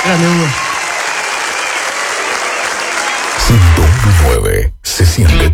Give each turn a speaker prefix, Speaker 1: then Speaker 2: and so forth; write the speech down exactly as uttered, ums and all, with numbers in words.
Speaker 1: Grande, Hugo.
Speaker 2: ciento uno punto nueve se siente